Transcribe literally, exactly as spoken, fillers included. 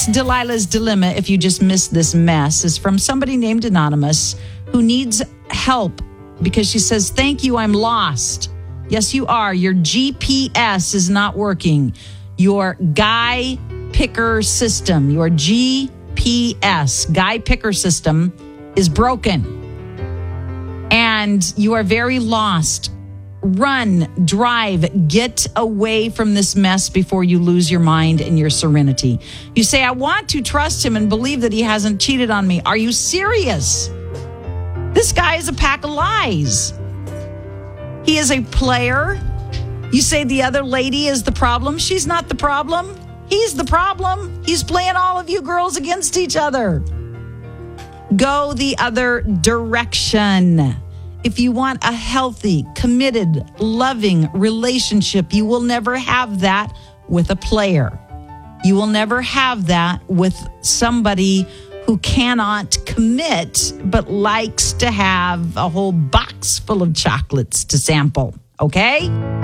This Delilah's Dilemma, if you just missed this mess, is from somebody named Anonymous who needs help because she says, thank you, I'm lost. Yes, you are. Your G P S is not working. Your guy picker system, your G P S, guy picker system, is broken. And you are very lost. Run, drive, get away from this mess before you lose your mind and your serenity. You say, I want to trust him and believe that he hasn't cheated on me. Are you serious? This guy is a pack of lies. He is a player. You say the other lady is the problem. She's not the problem. He's the problem. He's playing all of you girls against each other. Go the other direction. If you want a healthy, committed, loving relationship, you will never have that with a player. You will never have that with somebody who cannot commit but likes to have a whole box full of chocolates to sample. Okay?